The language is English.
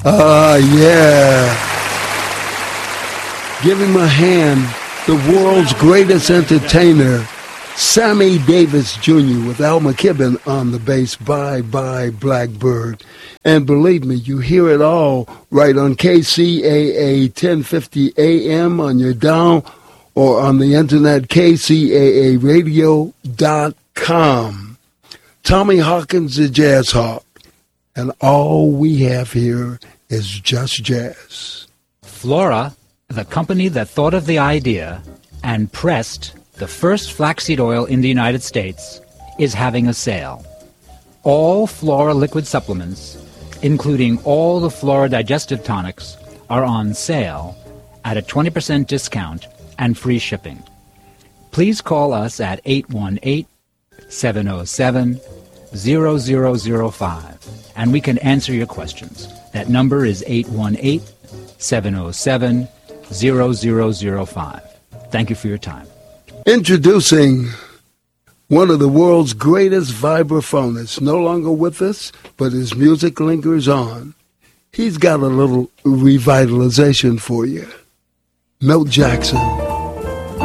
Yeah. Give him a hand, the world's greatest entertainer, Sammy Davis Jr. with Al McKibben on the bass. Bye Bye Blackbird. And believe me, you hear it all right on KCAA 1050 AM on your dial or on the internet, kcaaradio.com. Tommy Hawkins, the Jazz Hawk. And all we have here is just jazz. Flora, the company that thought of the idea and pressed the first flaxseed oil in the United States, is having a sale. All Flora liquid supplements, including all the Flora digestive tonics, are on sale at a 20% discount and free shipping. Please call us at 818-707-0005 and we can answer your questions. That number is 818-707-0005. Thank you for your time. Introducing one of the world's greatest vibraphonists, no longer with us, but his music lingers on. He's got a little revitalization for you. Milt Jackson.